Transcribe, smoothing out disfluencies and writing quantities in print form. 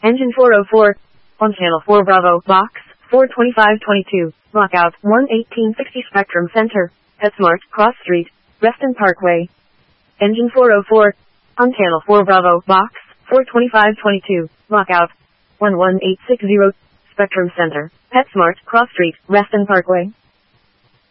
Engine 404. On Channel 4 Bravo, Box 42522. Lockout 11860 Spectrum Center. PetSmart, Cross Street, Reston Parkway. Engine 404. On Channel 4 Bravo, Box 42522. Lockout 11860 Spectrum Center. PetSmart, Cross Street, Reston Parkway.